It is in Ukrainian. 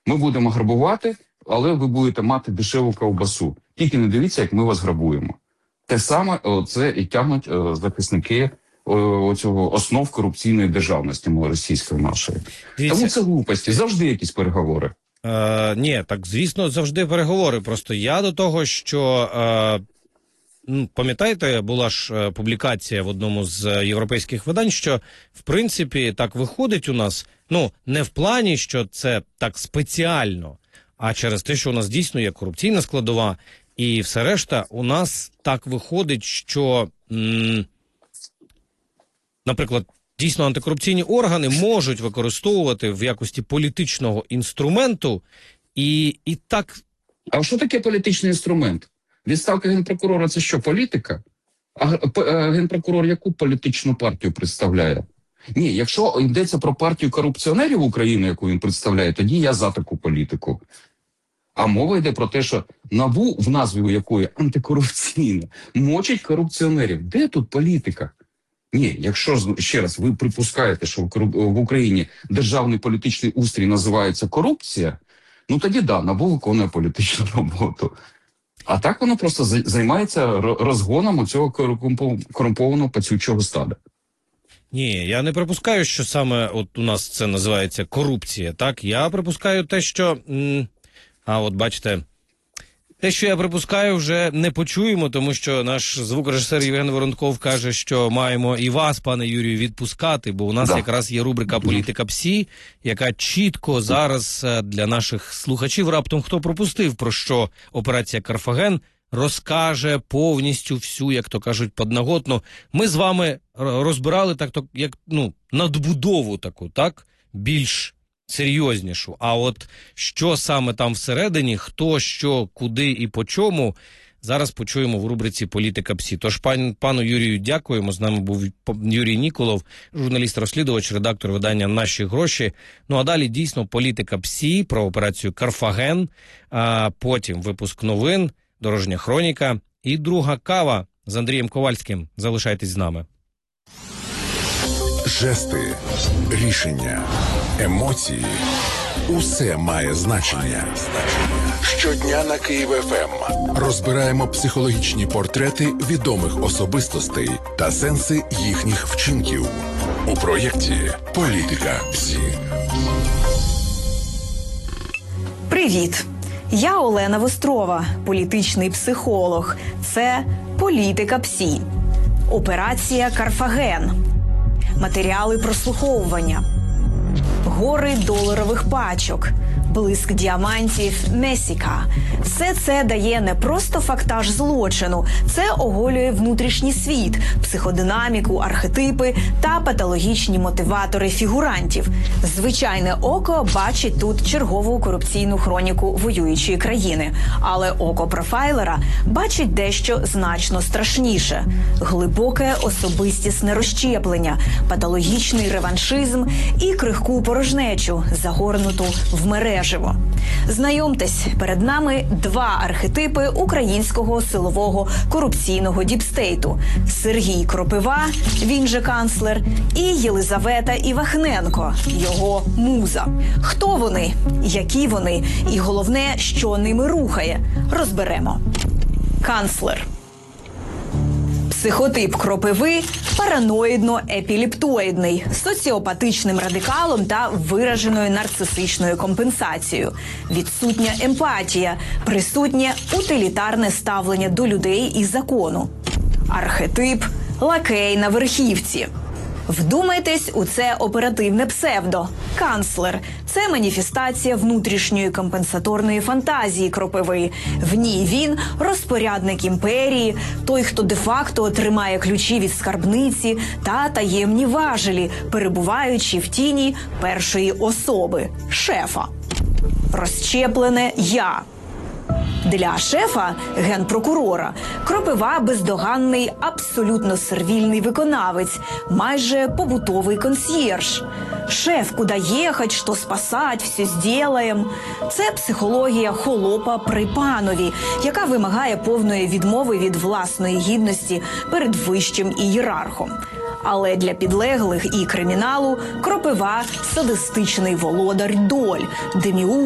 Ми будемо грабувати, але ви будете мати дешеву ковбасу. Тільки не дивіться, як ми вас грабуємо. Те саме це і тягнуть захисники оцього основ корупційної державності російської нашої. Тому це глупості, завжди якісь переговори. Ні, так, звісно, завжди переговори. Просто я до того, що, пам'ятаєте, була ж публікація в одному з європейських видань, що, в принципі, так виходить у нас, не в плані, що це так спеціально, а через те, що у нас дійсно є корупційна складова, і все решта, у нас так виходить, що, наприклад, дійсно антикорупційні органи можуть використовувати в якості політичного інструменту і так... А що таке політичний інструмент? Відставка генпрокурора – це що, політика? А генпрокурор яку політичну партію представляє? Ні, якщо йдеться про партію корупціонерів України, яку він представляє, тоді я за таку політику. А мова йде про те, що НАБУ, в назві якої антикорупційна, мочить корупціонерів. Де тут політика? Ні, якщо, ще раз, ви припускаєте, що в Україні державний політичний устрій називається корупція, тоді да, НАБУ виконує політичну роботу. А так воно просто займається розгоном цього корумпованого пацючого стада. Ні, я не припускаю, що саме от у нас це називається корупція, так? Я припускаю те, що... бачите, те, що я припускаю, вже не почуємо, тому що наш звукорежисер Євген Воронков каже, що маємо і вас, пане Юрію, відпускати, бо у нас якраз є рубрика «Політика ПСІ», яка чітко зараз для наших слухачів, раптом хто пропустив, про що операція «Карфаген», розкаже повністю всю, як то кажуть, подноготну. Ми з вами розбирали надбудову таку, так, більш серйознішу. А от що саме там всередині, хто, що, куди і по чому, зараз почуємо в рубриці «Політика ПСІ». Тож пану Юрію дякуємо. З нами був Юрій Ніколов, журналіст-розслідувач, редактор видання «Наші гроші». А далі дійсно «Політика ПСІ» про операцію «Карфаген», а потім випуск новин, дорожня хроніка і друга кава з Андрієм Ковальським. Залишайтесь з нами. Жести, рішення, емоції – усе має значення. Щодня на Київ-ФМ розбираємо психологічні портрети відомих особистостей та сенси їхніх вчинків у проєкті «Політика ПСІ». Привіт! Я Олена Вострова, політичний психолог. Це «Політика ПСІ». Операція «Карфаген». Матеріали прослуховування. Гори доларових пачок. Блиск діамантів Месіка. Все це дає не просто фактаж злочину. Це оголює внутрішній світ, психодинаміку, архетипи та патологічні мотиватори фігурантів. Звичайне око бачить тут чергову корупційну хроніку воюючої країни. Але око профайлера бачить дещо значно страшніше. Глибоке особистісне розщеплення, патологічний реваншизм і крихку порожнечу, загорнуту в мережу. Знайомтесь, перед нами два архетипи українського силового корупційного діпстейту. Сергій Кропива, він же канцлер, і Єлизавета Івахненко, його муза. Хто вони, які вони і головне, що ними рухає, розберемо. Канцлер. Психотип Кропиви – параноїдно-епілептоїдний, соціопатичним радикалом та вираженою нарцисичною компенсацією. Відсутня емпатія, присутнє утилітарне ставлення до людей і закону. Архетип – лакей на верхівці. Вдумайтесь у це оперативне псевдо. Канцлер – це маніфестація внутрішньої компенсаторної фантазії Кропиви. В ній він – розпорядник імперії, той, хто де-факто тримає ключі від скарбниці та таємні важелі, перебуваючи в тіні першої особи – шефа. Розщеплене «я». Для шефа, генпрокурора, Кропива – бездоганний, абсолютно сервільний виконавець, майже побутовий консьєрж. «Шеф, куда ехать, что спасать, все сделаем» – це психологія холопа при панові, яка вимагає повної відмови від власної гідності перед вищим ієрархом. Але для підлеглих і криміналу Кропива – садистичний володар доль, деміург,